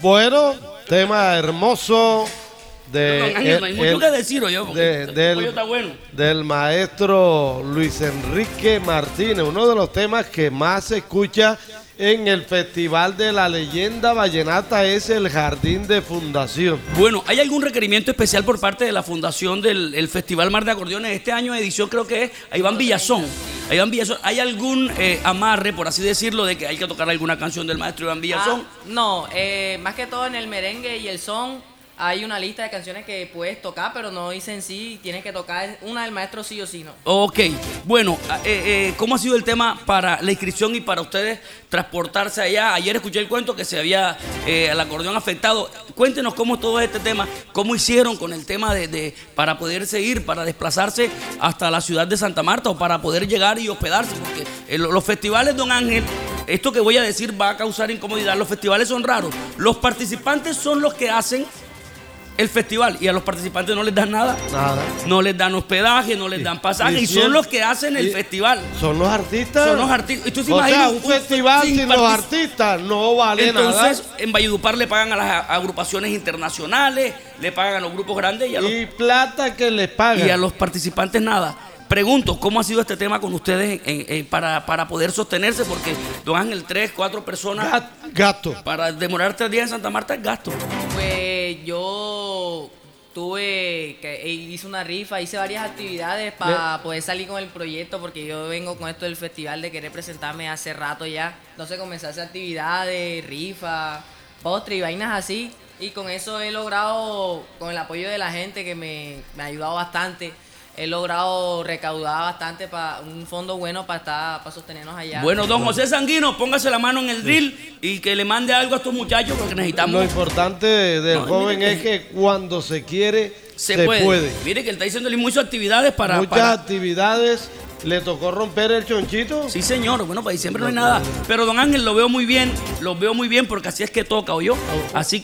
Bueno, tema hermoso de Ángel, no hay mucho que decir, yo, porque el pollo está bueno. Del maestro Luis Enrique Martínez, uno de los temas que más se escucha en el Festival de la Leyenda Vallenata es el Jardín de Fundación. Bueno, ¿hay algún requerimiento especial por parte de la fundación del Festival Mar de Acordeones? Este año edición creo que es a Iván Villazón. ¿Hay algún amarre, por así decirlo, de que hay que tocar alguna canción del maestro Iván Villazón? No, más que todo en el merengue y el son hay una lista de canciones que puedes tocar, pero no dice en sí, tienes que tocar una del maestro sí o sí, ¿no? Ok, bueno, ¿cómo ha sido el tema para la inscripción y para ustedes transportarse allá? Ayer escuché el cuento que se había el acordeón afectado. Cuéntenos cómo es todo este tema, cómo hicieron con el tema para poderse ir, para desplazarse hasta la ciudad de Santa Marta o para poder llegar y hospedarse, porque los festivales, don Ángel, esto que voy a decir va a causar incomodidad. Los festivales son raros. Los participantes son los que hacen el festival y a los participantes no les dan nada. No les dan hospedaje, no les dan pasaje y son los que hacen el festival. Son los artistas. Son los artistas. O sea, un festival sin los artistas no vale nada. Entonces, en Valledupar le pagan a las agrupaciones internacionales, le pagan a los grupos grandes y plata que les pagan. Y a los participantes nada. Pregunto, ¿cómo ha sido este tema con ustedes para poder sostenerse? Porque, don Ángel, 3, 4 personas. Gasto. Para demorar 3 días en Santa Marta es gasto. Pues yo hice una rifa, hice varias actividades para poder salir con el proyecto, porque yo vengo con esto del festival de querer presentarme hace rato ya. Entonces comencé a hacer actividades, rifa, postre y vainas así. Y con eso he logrado, con el apoyo de la gente que me ha ayudado bastante, he logrado recaudar bastante para un fondo bueno para sostenernos allá. Bueno, don José Sanguino, póngase la mano en el drill y que le mande algo a estos muchachos porque necesitamos. Lo importante del joven es que cuando se quiere, se puede. Mire que él está diciendo muchas actividades para. Muchas actividades. ¿Le tocó romper el chonchito? Sí, señor. Bueno, para diciembre no hay nada. Pero don Ángel, lo veo muy bien porque así es que toca, ¿oyó? Así